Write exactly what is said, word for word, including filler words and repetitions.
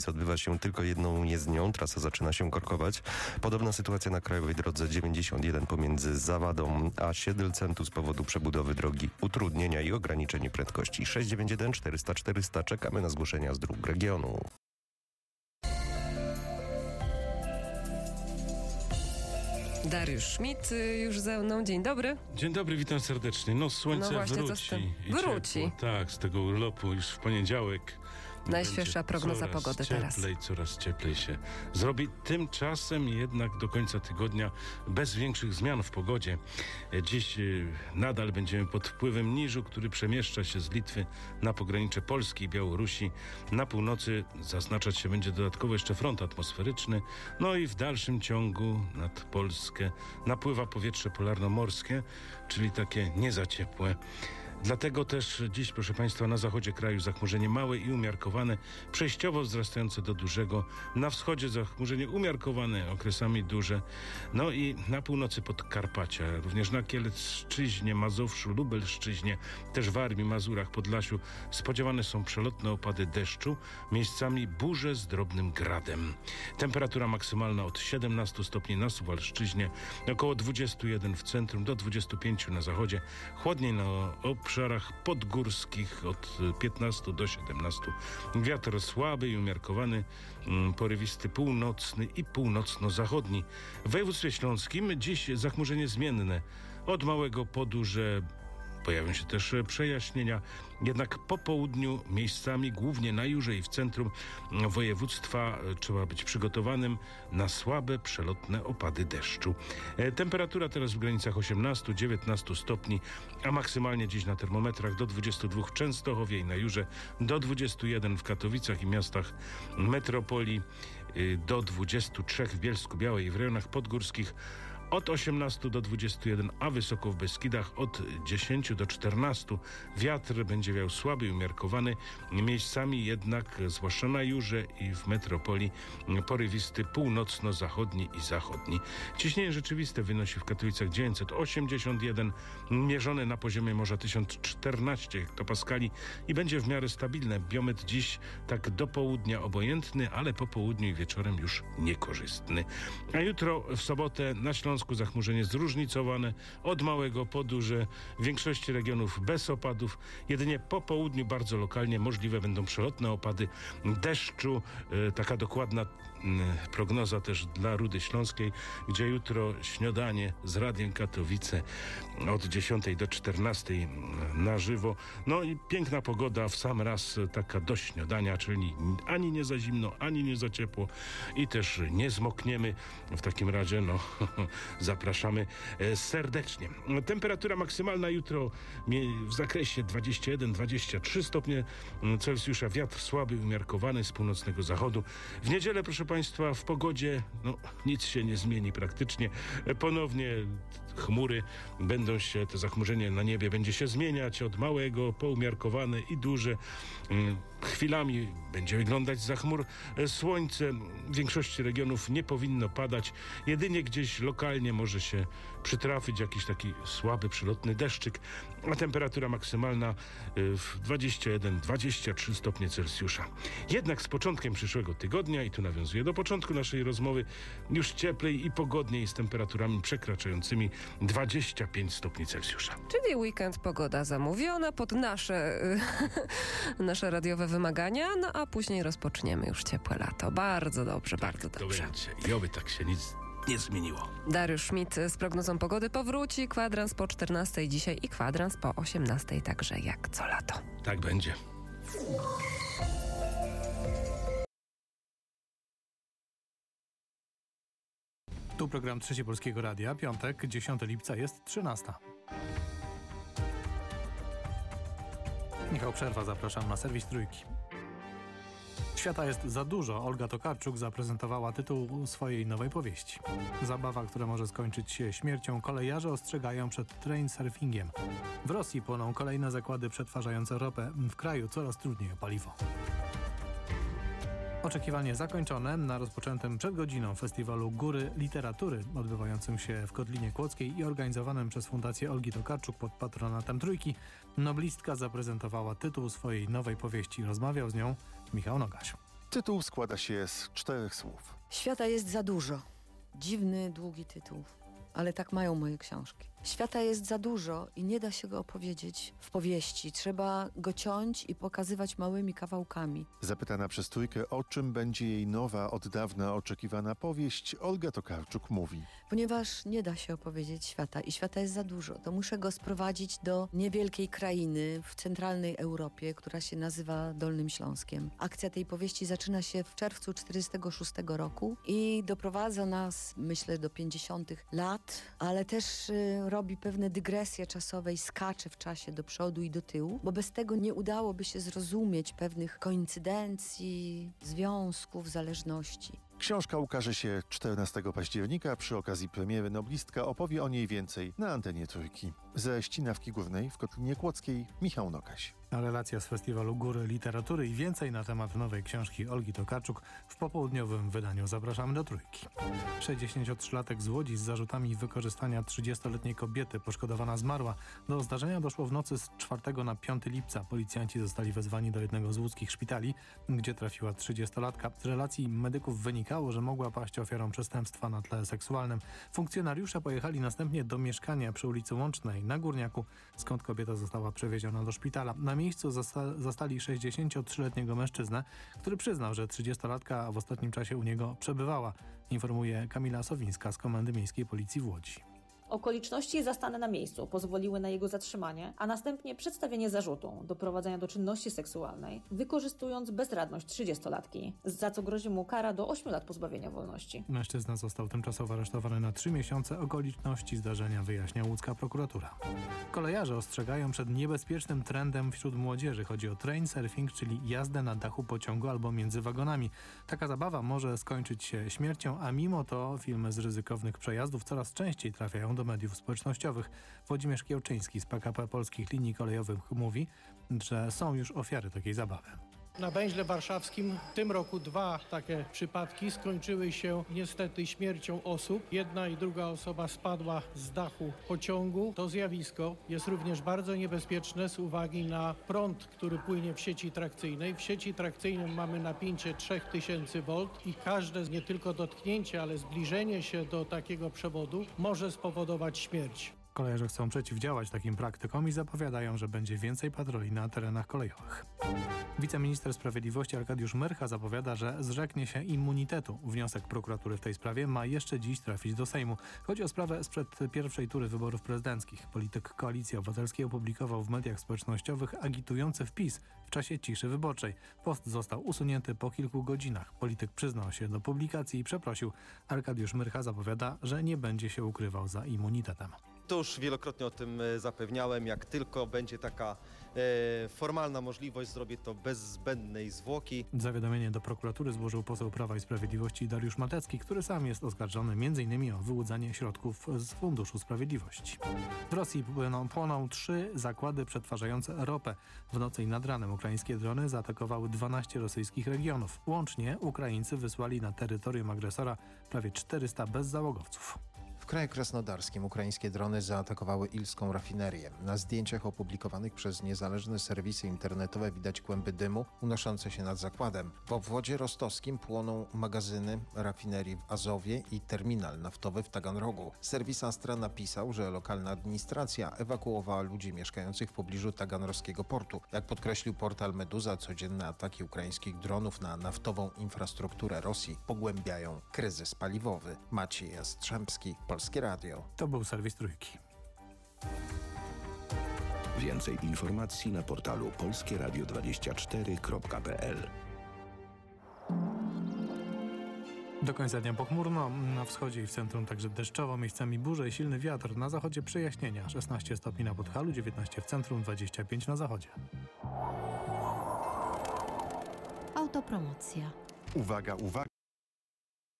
Katowice odbywa się tylko jedną jezdnią. Trasa zaczyna się korkować. Podobna sytuacja na krajowej drodze dziewięćdziesiąt jeden pomiędzy Zawadą a Siedlcem z powodu przebudowy drogi, utrudnienia i ograniczenie prędkości. sześć dziewięć jeden czterysta czterysta. Czekamy na zgłoszenia z dróg regionu. Dariusz Schmidt już ze mną. Dzień dobry. Dzień dobry, witam serdecznie. No słońce no właśnie, wróci. I wróci. Ciepło. Tak, z tego urlopu już w poniedziałek. Najświeższa prognoza pogody teraz. Cieplej, coraz cieplej się zrobi. Tymczasem jednak do końca tygodnia bez większych zmian w pogodzie. Dziś nadal będziemy pod wpływem niżu, który przemieszcza się z Litwy na pogranicze Polski i Białorusi. Na północy zaznaczać się będzie dodatkowo jeszcze front atmosferyczny. No i w dalszym ciągu nad Polskę napływa powietrze polarnomorskie, czyli takie nie za ciepłe. Dlatego też dziś, proszę Państwa, na zachodzie kraju zachmurzenie małe i umiarkowane, przejściowo wzrastające do dużego. Na wschodzie zachmurzenie umiarkowane, okresami duże. No i na północy Podkarpacia, również na Kielecczyźnie, Mazowszu, Lubelszczyźnie, też w Warmii, Mazurach, Podlasiu spodziewane są przelotne opady deszczu, miejscami burze z drobnym gradem. Temperatura maksymalna od siedemnastu stopni na Suwalszczyźnie, około dwudziestu jeden w centrum, do dwudziestu pięciu na zachodzie. Chłodniej na obszarach obszarach podgórskich od piętnastu do siedemnastu. Wiatr słaby i umiarkowany, porywisty północny i północno-zachodni. W województwie śląskim dziś zachmurzenie zmienne. Od małego po duże pojawią się też przejaśnienia, jednak po południu miejscami, głównie na Jurze i w centrum województwa, trzeba być przygotowanym na słabe, przelotne opady deszczu. Temperatura teraz w granicach osiemnastu do dziewiętnastu stopni, a maksymalnie dziś na termometrach do dwudziestu dwóch w Częstochowie i na Jurze, do dwudziestu jeden w Katowicach i miastach metropolii, do dwudziestu trzech w Bielsku-Białej i w rejonach podgórskich, od osiemnastu do dwudziestu jeden, a wysoko w Beskidach od dziesięciu do czternastu. Wiatr będzie wiał słaby i umiarkowany, miejscami jednak, zwłaszcza na Jurze i w metropolii, porywisty północno-zachodni i zachodni. Ciśnienie rzeczywiste wynosi w Katowicach dziewięćset osiemdziesiąt jeden, mierzone na poziomie morza tysiąc czternaście hektopaskali i będzie w miarę stabilne. Biometr dziś tak do południa obojętny, ale po południu i wieczorem już niekorzystny. A jutro w sobotę na Śląsku zachmurzenie zróżnicowane, od małego po duże, w większości regionów bez opadów. Jedynie po południu bardzo lokalnie możliwe będą przelotne opady deszczu. E, taka dokładna m, prognoza też dla Rudy Śląskiej, gdzie jutro śniadanie z Radiem Katowice od dziesiątej do czternastej na żywo. No i piękna pogoda w sam raz, taka do śniadania, czyli ani nie za zimno, ani nie za ciepło i też nie zmokniemy. W takim razie no zapraszamy serdecznie. Temperatura maksymalna jutro w zakresie dwadzieścia jeden do dwudziestu trzech stopni Celsjusza. Wiatr słaby, umiarkowany z północnego zachodu. W niedzielę, proszę Państwa, w pogodzie no, nic się nie zmieni praktycznie. Ponownie chmury będą się, to zachmurzenie na niebie będzie się zmieniać od małego po umiarkowane i duże. Chwilami będzie wyglądać za chmur słońce. W większości regionów nie powinno padać. Jedynie gdzieś lokalnie może się przytrafić jakiś taki słaby, przelotny deszczyk, a temperatura maksymalna w dwadzieścia jeden do dwudziestu trzech stopni Celsjusza. Jednak z początkiem przyszłego tygodnia, i tu nawiązuję do początku naszej rozmowy, już cieplej i pogodniej z temperaturami przekraczającymi dwadzieścia pięć stopni Celsjusza. Czyli weekend, pogoda zamówiona pod nasze, nasze radiowe wymagania, no a później rozpoczniemy już ciepłe lato. Bardzo dobrze, tak, bardzo dobrze. To będzie. I oby tak się nic nie zmieniło. Dariusz Schmidt z prognozą pogody powróci. Kwadrans po czternastej dzisiaj i kwadrans po osiemnastej, także jak co lato. Tak będzie. Tu program Trzeci Polskiego Radia. Piątek, dziesiątego lipca jest trzynasta. Michał Przerwa, zapraszam na serwis Trójki. Świata jest za dużo. Olga Tokarczuk zaprezentowała tytuł swojej nowej powieści. Zabawa, która może skończyć się śmiercią, kolejarze ostrzegają przed trainsurfingiem. W Rosji płoną kolejne zakłady przetwarzające ropę. W kraju coraz trudniej o paliwo. Oczekiwanie zakończone na rozpoczętym przed godziną festiwalu Góry Literatury odbywającym się w Kotlinie Kłodzkiej i organizowanym przez Fundację Olgi Tokarczuk pod patronatem Trójki. Noblistka zaprezentowała tytuł swojej nowej powieści. Rozmawiał z nią Michał Nogaś. Tytuł składa się z czterech słów. Świata jest za dużo. Dziwny, długi tytuł, ale tak mają moje książki. Świata jest za dużo i nie da się go opowiedzieć w powieści. Trzeba go ciąć i pokazywać małymi kawałkami. Zapytana przez Trójkę, o czym będzie jej nowa, od dawna oczekiwana powieść, Olga Tokarczuk mówi. Ponieważ nie da się opowiedzieć świata i świata jest za dużo, to muszę go sprowadzić do niewielkiej krainy w centralnej Europie, która się nazywa Dolnym Śląskiem. Akcja tej powieści zaczyna się w czerwcu tysiąc dziewięćset czterdziestego szóstego roku i doprowadza nas, myślę, do pięćdziesiątych lat, ale też y, robi pewne dygresje czasowe i skacze w czasie do przodu i do tyłu, bo bez tego nie udałoby się zrozumieć pewnych koincydencji, związków, zależności. Książka ukaże się czternastego października. Przy okazji premiery noblistka opowie o niej więcej na antenie Trójki. Ze Ścinawki Górnej w Kotlinie Kłodzkiej Michał Nokaś. A relacja z Festiwalu Góry Literatury i więcej na temat nowej książki Olgi Tokarczuk w popołudniowym wydaniu. Zapraszamy do Trójki. sześćdziesięciotrzylatek z Łodzi z zarzutami wykorzystania trzydziestoletniej kobiety poszkodowana zmarła. Do zdarzenia doszło w nocy z czwartego na piąty lipca. Policjanci zostali wezwani do jednego z łódzkich szpitali, gdzie trafiła trzydziestolatka. Z relacji medyków wynikało, że mogła paść ofiarą przestępstwa na tle seksualnym. Funkcjonariusze pojechali następnie do mieszkania przy ulicy Łącznej na Górniaku, skąd kobieta została przewieziona do szpitala. Na miejscu zasta zastali sześćdziesięciotrzyletniego mężczyznę, który przyznał, że trzydziestolatka w ostatnim czasie u niego przebywała, informuje Kamila Sowińska z Komendy Miejskiej Policji w Łodzi. Okoliczności zastane na miejscu pozwoliły na jego zatrzymanie, a następnie przedstawienie zarzutu doprowadzenia do czynności seksualnej, wykorzystując bezradność trzydziestolatki, za co grozi mu kara do ośmiu lat pozbawienia wolności. Mężczyzna został tymczasowo aresztowany na trzy miesiące. Okoliczności zdarzenia wyjaśnia łódzka prokuratura. Kolejarze ostrzegają przed niebezpiecznym trendem wśród młodzieży. Chodzi o train surfing, czyli jazdę na dachu pociągu albo między wagonami. Taka zabawa może skończyć się śmiercią, a mimo to filmy z ryzykownych przejazdów coraz częściej trafiają do mediów społecznościowych. Włodzimierz Kiełczyński z P K P Polskich Linii Kolejowych mówi, że są już ofiary takiej zabawy. Na węźle warszawskim w tym roku dwa takie przypadki skończyły się niestety śmiercią osób. Jedna i druga osoba spadła z dachu pociągu. To zjawisko jest również bardzo niebezpieczne z uwagi na prąd, który płynie w sieci trakcyjnej. W sieci trakcyjnej mamy napięcie trzy tysiące wolt i każde nie tylko dotknięcie, ale zbliżenie się do takiego przewodu może spowodować śmierć. Kolejarze chcą przeciwdziałać takim praktykom i zapowiadają, że będzie więcej patroli na terenach kolejowych. Wiceminister Sprawiedliwości Arkadiusz Myrcha zapowiada, że zrzeknie się immunitetu. Wniosek prokuratury w tej sprawie ma jeszcze dziś trafić do Sejmu. Chodzi o sprawę sprzed pierwszej tury wyborów prezydenckich. Polityk Koalicji Obywatelskiej opublikował w mediach społecznościowych agitujący wpis w czasie ciszy wyborczej. Post został usunięty po kilku godzinach. Polityk przyznał się do publikacji i przeprosił. Arkadiusz Myrcha zapowiada, że nie będzie się ukrywał za immunitetem. To już wielokrotnie o tym zapewniałem. Jak tylko będzie taka e, formalna możliwość, zrobię to bez zbędnej zwłoki. Zawiadomienie do prokuratury złożył poseł Prawa i Sprawiedliwości Dariusz Matecki, który sam jest oskarżony między innymi o wyłudzanie środków z Funduszu Sprawiedliwości. W Rosji płoną, płoną trzy zakłady przetwarzające ropę. W nocy i nad ranem ukraińskie drony zaatakowały dwanaście rosyjskich regionów. Łącznie Ukraińcy wysłali na terytorium agresora prawie czterysta bezzałogowców. W kraju krasnodarskim ukraińskie drony zaatakowały ilską rafinerię. Na zdjęciach opublikowanych przez niezależne serwisy internetowe widać kłęby dymu unoszące się nad zakładem. W obwodzie rostowskim płoną magazyny rafinerii w Azowie i terminal naftowy w Taganrogu. Serwis Astra napisał, że lokalna administracja ewakuowała ludzi mieszkających w pobliżu taganrowskiego portu. Jak podkreślił portal Meduza, codzienne ataki ukraińskich dronów na naftową infrastrukturę Rosji pogłębiają kryzys paliwowy. Maciej Jastrzębski, Polskie Radio. To był serwis Trójki. Więcej informacji na portalu polskie radio dwadzieścia cztery kropka p l. Do końca dnia pochmurno, na wschodzie i w centrum także deszczowo, miejscami burze i silny wiatr. Na zachodzie przejaśnienia, szesnaście stopni na Podhalu, dziewiętnaście w centrum, dwadzieścia pięć na zachodzie. Autopromocja. Uwaga, uwaga!